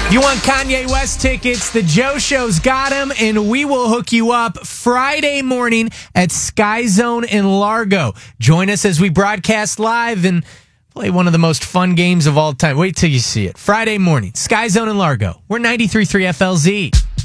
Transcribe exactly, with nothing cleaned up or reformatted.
If you want Kanye West tickets, the Joe Show's got them, and we will hook you up Friday morning at Sky Zone in Largo. Join us as we broadcast live and play one of the most fun games of all time. Wait till you see it. Friday morning, Sky Zone in Largo. We're ninety-three point three F L Z.